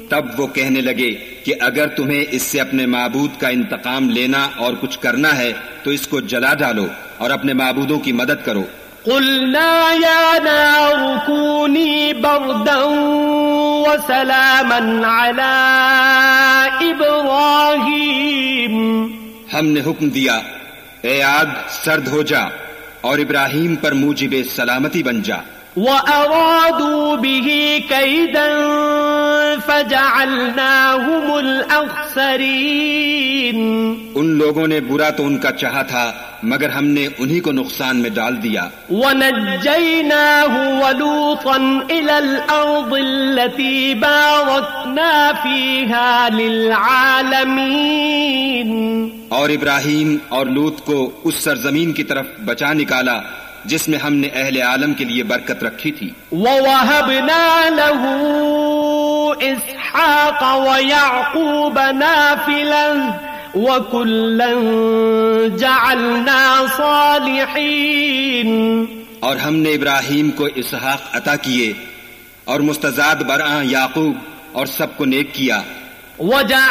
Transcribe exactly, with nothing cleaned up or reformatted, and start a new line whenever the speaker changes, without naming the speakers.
تب وہ کہنے لگے کہ اگر تمہیں اس سے اپنے معبود کا انتقام لینا اور کچھ کرنا ہے تو اس کو جلا ڈالو اور اپنے معبودوں کی مدد کرو۔
قلنا یا نار کونی بردا وسلاما علی ابراہیم،
ہم نے حکم دیا اے آگ سرد ہو جا اور ابراہیم پر موجب سلامتی بن جا۔
وَأَرَادُوا بِهِ كَيْدًا فَجَعَلْنَاهُمُ الْأَخْسَرِينَ،
ان لوگوں نے برا تو ان کا چاہا تھا مگر ہم نے انہی کو نقصان میں ڈال دیا۔
وَنَجَّيْنَاهُ وَلُوطًا إِلَى الْأَرْضِ الَّتِي بَارَكْنَا فِيهَا لِلْعَالَمِينَ،
اور ابراہیم اور لوط کو اس سرزمین کی طرف بچا نکالا جس میں ہم نے اہل عالم کے لیے برکت رکھی تھی۔
وَوَهَبْنَا لَهُ إِسْحَاقَ وَيَعْقُوبَ نَافِلًا وَكُلًّا جَعَلْنَا صَالِحِينَ،
اور ہم نے ابراہیم کو اسحاق عطا کیے اور مستزاد برآں یعقوب اور سب کو نیک کیا۔